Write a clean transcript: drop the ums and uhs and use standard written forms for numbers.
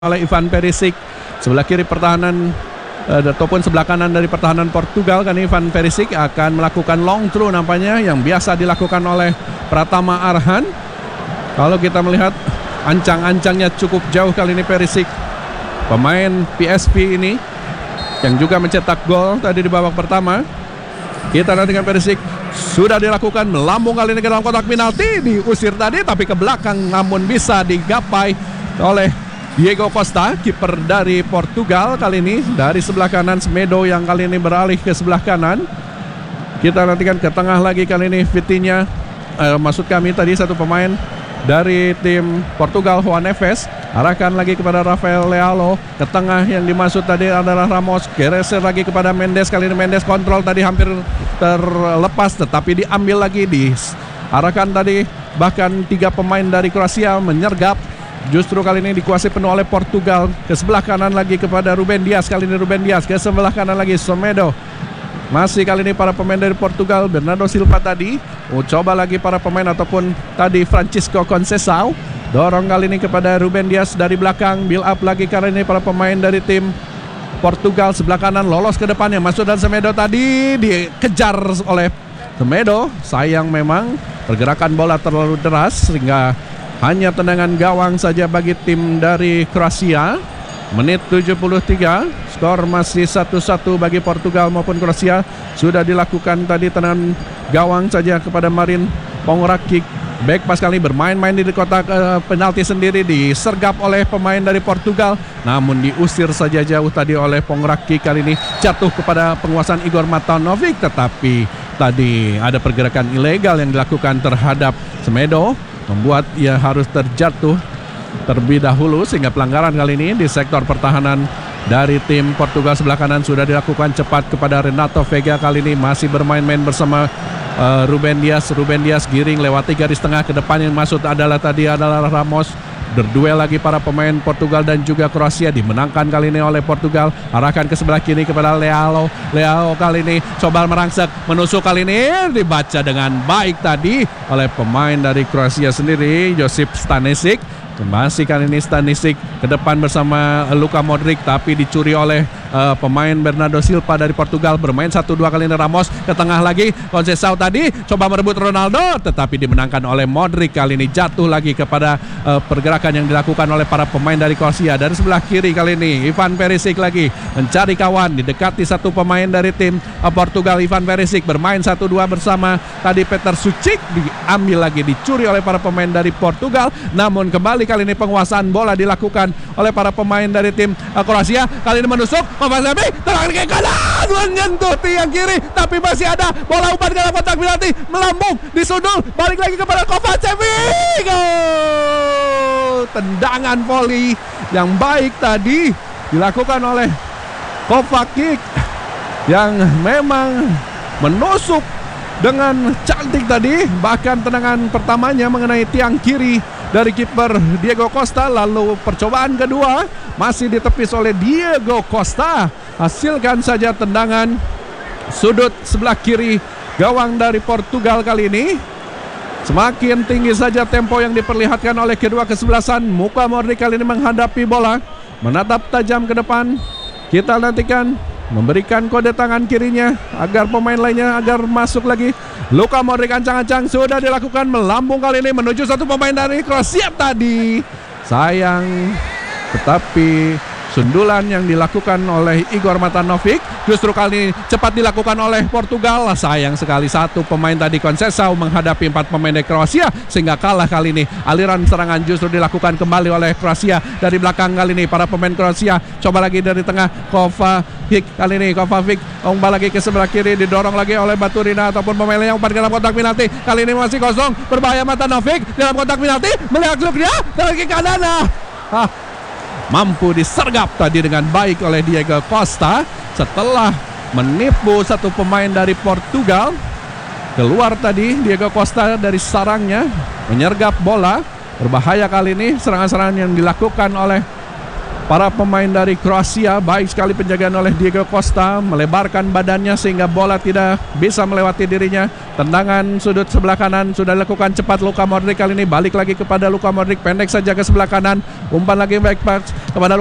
oleh Ivan Perisic. Sebelah kiri pertahanan ataupun sebelah kanan dari pertahanan Portugal kan Ivan Perisic akan melakukan long throw nampaknya yang biasa dilakukan oleh Pratama Arhan. Kalau kita melihat ancang-ancangnya cukup jauh kali ini Perisic, pemain PSV ini yang juga mencetak gol tadi di babak pertama. Kita nantikan Perisic sudah dilakukan melambung kali ini ke dalam kotak penalti, diusir tadi tapi ke belakang namun bisa digapai oleh Diego Costa, kiper dari Portugal kali ini. Dari sebelah kanan Semedo yang kali ini beralih ke sebelah kanan. Kita nantikan ke tengah lagi kali ini Vitinha, maksud kami tadi satu pemain dari tim Portugal, Juan Neves, arahkan lagi kepada Rafael Leao. Ke tengah yang dimaksud tadi adalah Ramos, geser lagi kepada Mendes. Kali ini Mendes kontrol tadi hampir terlepas tetapi diambil lagi, diarahkan tadi bahkan 3 pemain dari Kroasia menyergap. Justru kali ini dikuasai penuh oleh Portugal. Ke sebelah kanan lagi kepada Ruben Dias. Kali ini Ruben Dias ke sebelah kanan lagi Semedo. Masih kali ini para pemain dari Portugal, Bernardo Silva tadi. Coba lagi para pemain ataupun tadi Francisco Conceição. Dorong kali ini kepada Ruben Dias dari belakang. Build up lagi kali ini para pemain dari tim Portugal. Sebelah kanan lolos ke depannya. Masuk dan Semedo tadi dikejar oleh Semedo. Sayang memang pergerakan bola terlalu deras sehingga hanya tendangan gawang saja bagi tim dari Kroasia. Menit 73, skor masih 1-1 bagi Portugal maupun Kroasia. Sudah dilakukan tadi tendangan gawang saja kepada Marin Pongracic. Back pas kali bermain-main di kotak penalti sendiri, disergap oleh pemain dari Portugal. Namun diusir saja jauh tadi oleh Pongracic. Kali ini jatuh kepada penguasaan Igor Matanovic. Tetapi tadi ada pergerakan ilegal yang dilakukan terhadap Semedo, membuat ia harus terjatuh terlebih dahulu sehingga pelanggaran kali ini di sektor pertahanan dari tim Portugal sebelah kanan sudah dilakukan cepat kepada Renato Vega. Kali ini masih bermain-main bersama Ruben Dias. Ruben Dias giring lewati garis tengah, ke depan yang masuk adalah Ramos. Berduel lagi para pemain Portugal dan juga Kroasia, dimenangkan kali ini oleh Portugal. Arahkan ke sebelah kiri kepada Leao. Leao kali ini coba merangsek, menusuk, kali ini dibaca dengan baik tadi oleh pemain dari Kroasia sendiri, Josip Stanisic. Masih kali ini Stanisic ke depan bersama Luka Modric, tapi dicuri oleh pemain Bernardo Silva dari Portugal. Bermain 1-2 kali ini Ramos ke tengah lagi. Conceição tadi coba merebut Ronaldo tetapi dimenangkan oleh Modric. Kali ini jatuh lagi kepada pergerakan yang dilakukan oleh para pemain dari Kroasia. Dari sebelah kiri kali ini Ivan Perisic lagi mencari kawan, didekati satu pemain dari tim Portugal. Ivan Perisic bermain 1-2 bersama tadi Petar Sucic, diambil lagi, dicuri oleh para pemain dari Portugal. Namun kembali kali ini penguasaan bola dilakukan oleh para pemain dari tim Kroasia. Kali ini menusuk, Kovacevic terang ke kanan, menyentuh tiang kiri, tapi masih ada bola umpan ke dalam kotak penalti, melambung, disundul, balik lagi kepada Kovacevic. Tendangan volley yang baik tadi dilakukan oleh Kovacic yang memang menusuk dengan cantik tadi. Bahkan tendangan pertamanya mengenai tiang kiri dari kiper Diego Costa. Lalu percobaan kedua masih ditepis oleh Diego Costa. Hasilkan saja tendangan sudut sebelah kiri gawang dari Portugal kali ini. Semakin tinggi saja tempo yang diperlihatkan oleh kedua kesebelasan. Luka Modric kali ini menghadapi bola, menatap tajam ke depan. Kita nantikan memberikan kode tangan kirinya agar pemain lainnya agar masuk lagi. Luka Modric ancang-ancang sudah dilakukan, melambung kali ini menuju satu pemain dari Kroasia tadi. Sayang, tetapi sundulan yang dilakukan oleh Igor Matanovic justru kali ini cepat dilakukan oleh Portugal. Sayang sekali satu pemain tadi Conceição menghadapi 4 pemain dari Kroasia sehingga kalah kali ini. Aliran serangan justru dilakukan kembali oleh Kroasia dari belakang kali ini. Para pemain Kroasia coba lagi dari tengah, Kovacic kali ini. Kovacic umpan lagi ke sebelah kiri, didorong lagi oleh Baturina ataupun pemain lainnya, umpan ke dalam kotak penalti. Kali ini masih kosong, berbahaya Matanovic dalam kotak penalti, melihat klubnya dari ke kanan. Mampu disergap tadi dengan baik oleh Diego Costa setelah menipu satu pemain dari Portugal. Keluar tadi Diego Costa dari sarangnya, menyergap bola. Berbahaya kali ini serangan-serangan yang dilakukan oleh para pemain dari Kroasia. Baik sekali penjagaan oleh Diego Costa, melebarkan badannya sehingga bola tidak bisa melewati dirinya. Tendangan sudut sebelah kanan sudah dilakukan cepat Luka Modric, kali ini balik lagi kepada Luka Modric, pendek saja ke sebelah kanan, umpan lagi back pass kepada